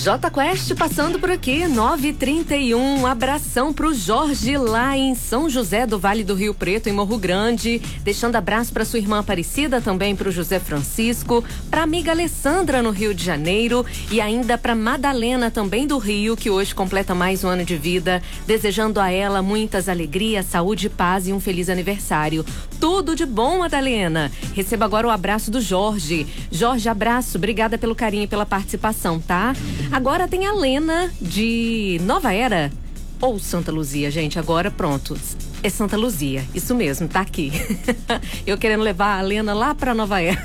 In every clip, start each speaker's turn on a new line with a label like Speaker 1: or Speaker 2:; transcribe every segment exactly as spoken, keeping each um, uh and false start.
Speaker 1: J Quest passando por aqui, nove e trinta e um. Um abração pro Jorge lá em São José do Vale do Rio Preto, em Morro Grande. Deixando abraço pra sua irmã Aparecida, também pro José Francisco, pra amiga Alessandra no Rio de Janeiro e ainda pra Madalena também do Rio, que hoje completa mais um ano de vida. Desejando a ela muitas alegrias, saúde, paz e um feliz aniversário. Tudo de bom, Madalena. Receba agora o abraço do Jorge. Jorge, abraço, obrigada pelo carinho e pela participação, tá? Agora tem a Lena de Nova Era ou Santa Luzia, gente, agora pronto, é Santa Luzia, isso mesmo, tá aqui. Eu querendo levar a Lena lá pra Nova Era.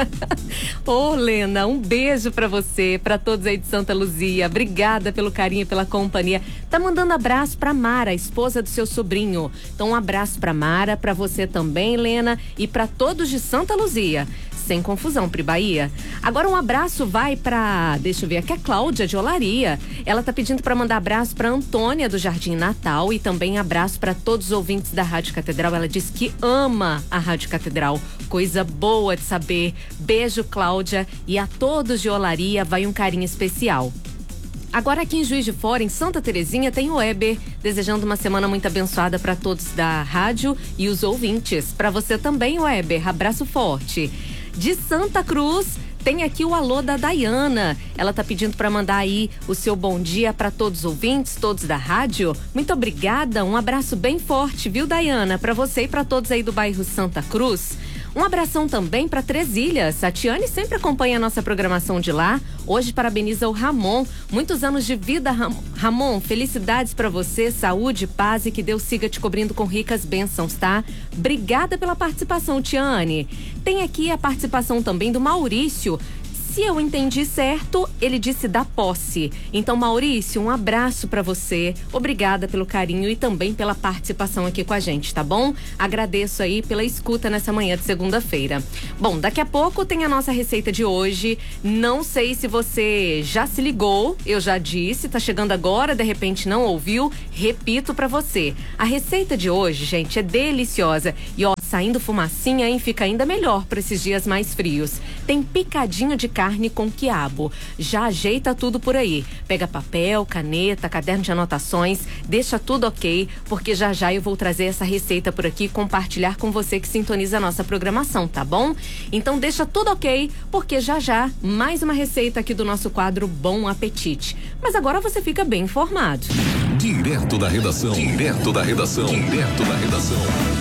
Speaker 1: Ô, Lena, um beijo pra você, pra todos aí de Santa Luzia. Obrigada pelo carinho, pela companhia. Tá mandando abraço pra Mara, esposa do seu sobrinho. Então um abraço pra Mara, pra você também, Lena, e pra todos de Santa Luzia. Sem confusão, Pri Bahia. Agora um abraço vai pra, deixa eu ver, aqui é a Cláudia de Olaria. Ela tá pedindo pra mandar abraço pra Antônia do Jardim Natal e também abraço pra todos os ouvintes da Rádio Catedral. Ela diz que ama a Rádio Catedral. Coisa boa de saber. Beijo, Cláudia, e a todos de Olaria vai um carinho especial. Agora aqui em Juiz de Fora, em Santa Terezinha, tem o Weber, desejando uma semana muito abençoada para todos da rádio e os ouvintes. Para você também, Weber, abraço forte. De Santa Cruz, tem aqui o alô da Dayana. Ela tá pedindo para mandar aí o seu bom dia para todos os ouvintes, todos da rádio. Muito obrigada, um abraço bem forte, viu, Dayana? Para você e para todos aí do bairro Santa Cruz. Um abração também para Três Ilhas. A Tiane sempre acompanha a nossa programação de lá. Hoje parabeniza o Ramon. Muitos anos de vida, Ram... Ramon. Felicidades para você, saúde, paz e que Deus siga te cobrindo com ricas bênçãos, tá? Obrigada pela participação, Tiane. Tem aqui a participação também do Maurício. Se eu entendi certo, ele disse da posse. Então, Maurício, um abraço pra você. Obrigada pelo carinho e também pela participação aqui com a gente, tá bom? Agradeço aí pela escuta nessa manhã de segunda-feira. Bom, daqui a pouco tem a nossa receita de hoje. Não sei se você já se ligou, eu já disse, tá chegando agora, de repente não ouviu. Repito pra você. A receita de hoje, gente, é deliciosa. E ó, saindo fumacinha, hein? Fica ainda melhor para esses dias mais frios. Tem picadinho de carne com quiabo. Já ajeita tudo por aí. Pega papel, caneta, caderno de anotações, deixa tudo ok, porque já já eu vou trazer essa receita por aqui e compartilhar com você que sintoniza a nossa programação, tá bom? Então deixa tudo ok, porque já já mais uma receita aqui do nosso quadro Bom Apetite. Mas agora você fica bem informado.
Speaker 2: Direto da redação. Direto da redação. Direto da redação.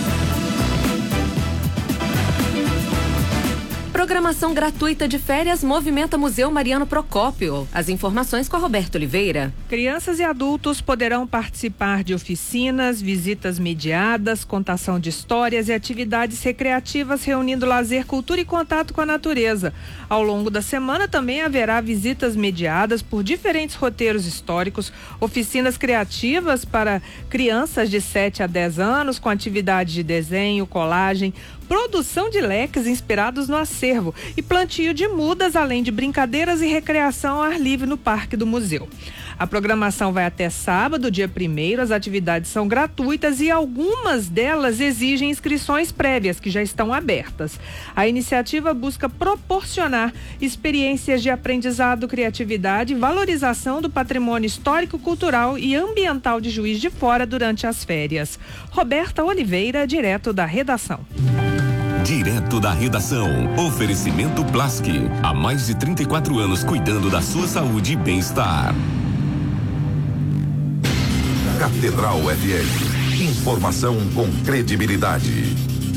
Speaker 1: Programação gratuita de férias movimenta Museu Mariano Procópio. As informações com a Roberto Oliveira.
Speaker 3: Crianças e adultos poderão participar de oficinas, visitas mediadas, contação de histórias e atividades recreativas reunindo lazer, cultura e contato com a natureza. Ao longo da semana também haverá visitas mediadas por diferentes roteiros históricos, oficinas criativas para crianças de sete a dez anos com atividades de desenho, colagem, produção de leques inspirados no acervo e plantio de mudas, além de brincadeiras e recreação ao ar livre no Parque do Museu. A programação vai até sábado, dia primeiro. As atividades são gratuitas e algumas delas exigem inscrições prévias, que já estão abertas. A iniciativa busca proporcionar experiências de aprendizado, criatividade e valorização do patrimônio histórico, cultural e ambiental de Juiz de Fora durante as férias. Roberta Oliveira, direto da redação.
Speaker 2: Direto da redação. Oferecimento Blask. Há mais de trinta e quatro anos cuidando da sua saúde e bem-estar. Catedral F M. Informação com credibilidade.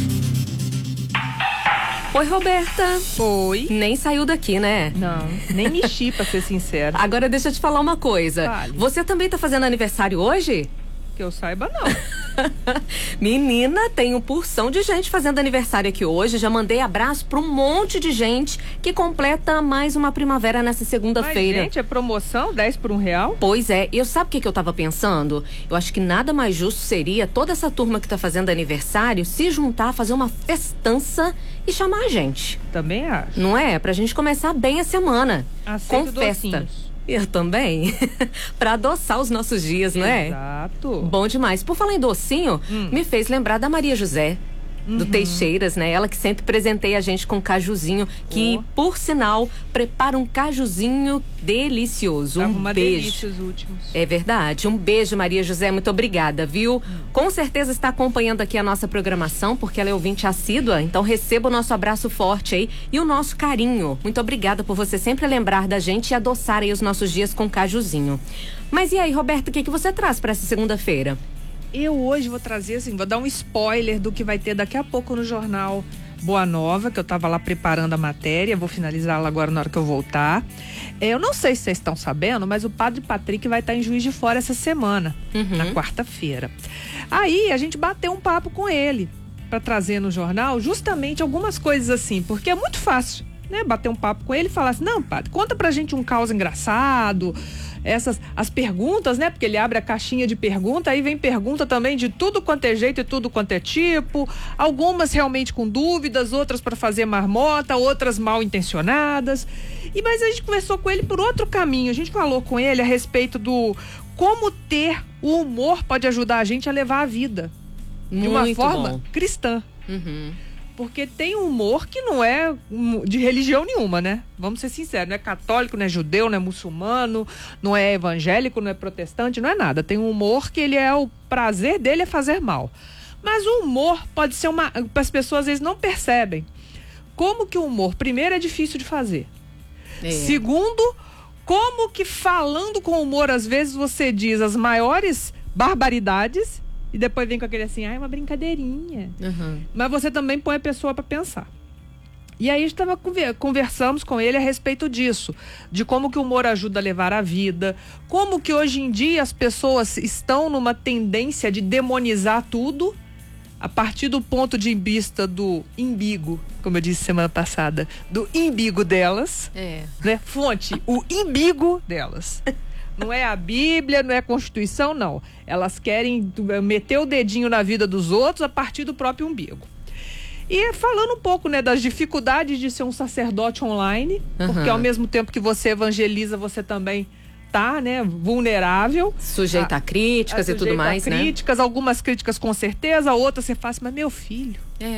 Speaker 1: Oi, Roberta.
Speaker 3: Oi.
Speaker 1: Nem saiu daqui, né?
Speaker 3: Não, nem mexi, pra ser sincera.
Speaker 1: Agora deixa eu te falar uma coisa.
Speaker 3: Vale.
Speaker 1: Você também tá fazendo aniversário hoje?
Speaker 3: Que eu saiba, não.
Speaker 1: Menina, tem um porção de gente fazendo aniversário aqui hoje. Já mandei abraço para um monte de gente que completa mais uma primavera nessa segunda-feira.
Speaker 3: Mas, gente, é promoção? dez por um real?
Speaker 1: Pois é. Eu sabe o que, que eu tava pensando? Eu acho que nada mais justo seria toda essa turma que tá fazendo aniversário se juntar, fazer uma festança e chamar a gente.
Speaker 3: Também acho.
Speaker 1: Não é? Pra gente começar bem a semana.
Speaker 3: Aceito
Speaker 1: com festa.
Speaker 3: Docinhos.
Speaker 1: Eu também. Pra adoçar os nossos dias, não é?
Speaker 3: Exato.
Speaker 1: Bom demais. Por falar em docinho,
Speaker 3: hum.
Speaker 1: me fez lembrar da Maria José. uhum. do Teixeiras, né? Ela que sempre presenteia a gente com cajuzinho, que, oh. por sinal, prepara um cajuzinho delicioso.
Speaker 3: Tava
Speaker 1: um
Speaker 3: uma
Speaker 1: beijo.
Speaker 3: delícia os últimos.
Speaker 1: É verdade. Um beijo, Maria José. Muito obrigada, viu? Hum. Com certeza está acompanhando aqui a nossa programação, porque ela é ouvinte assídua, então receba o nosso abraço forte aí e o nosso carinho. Muito obrigada por você sempre lembrar da gente e adoçar aí os nossos dias com cajuzinho. Mas e aí, Roberto, o que, que você traz para essa segunda-feira?
Speaker 3: Eu hoje vou trazer, assim, vou dar um spoiler do que vai ter daqui a pouco no jornal Boa Nova, que eu estava lá preparando a matéria, vou finalizá-la agora na hora que eu voltar. É, eu não sei se vocês estão sabendo, mas o Padre Patrick vai estar em Juiz de Fora essa semana, uhum. na quarta-feira. Aí a gente bateu um papo com ele para trazer no jornal justamente algumas coisas assim, porque é muito fácil, né? Bater um papo com ele e falar assim, não, padre, conta pra gente um caos engraçado, essas, as perguntas, né? Porque ele abre a caixinha de pergunta, aí vem pergunta também de tudo quanto é jeito e tudo quanto é tipo, algumas realmente com dúvidas, outras para fazer marmota, outras mal intencionadas. E mas a gente conversou com ele por outro caminho, a gente falou com ele a respeito do como ter o humor pode ajudar a gente a levar a vida de
Speaker 1: Muito
Speaker 3: uma forma
Speaker 1: bom.
Speaker 3: cristã.
Speaker 1: Uhum.
Speaker 3: Porque tem um humor que não é de religião nenhuma, né? Vamos ser sinceros, não é católico, não é judeu, não é muçulmano, não é evangélico, não é protestante, não é nada. Tem um humor que ele é, o prazer dele é fazer mal. Mas o humor pode ser uma... As pessoas às vezes não percebem. Como que o humor, primeiro, é difícil de fazer. É. Segundo, como que falando com humor, às vezes você diz as maiores barbaridades e depois vem com aquele assim, ah, é uma brincadeirinha. Uhum. Mas você também põe a pessoa para pensar. E aí a gente tava, conversamos com ele a respeito disso, de como que o humor ajuda a levar a vida, como que hoje em dia as pessoas estão numa tendência de demonizar tudo, a partir do ponto de vista do imbigo, como eu disse semana passada, do imbigo delas, é. né? Fonte, o imbigo delas. Não é a Bíblia, não é a Constituição, não. Elas querem meter o dedinho na vida dos outros a partir do próprio umbigo. E falando um pouco, né, das dificuldades de ser um sacerdote online, uhum. porque ao mesmo tempo que você evangeliza, você também tá, né, vulnerável.
Speaker 1: Sujeita a, a críticas a, a e tudo mais,
Speaker 3: a críticas,
Speaker 1: né?
Speaker 3: Algumas críticas com certeza, outras você faz, mas meu filho... É.